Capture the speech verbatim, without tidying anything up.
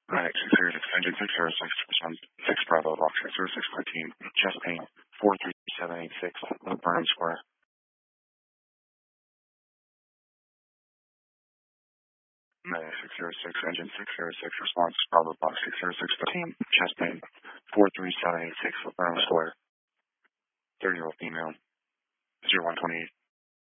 Nine six zero six engine six zero six respond six Bravo box six zero six fourteen chest pain four three seven eight six Burnham Square. Nine six zero six engine six zero six response Bravo box six zero six fourteen chest pain four three seven eight six Burnham Square. thirty year old female zero one twenty eight.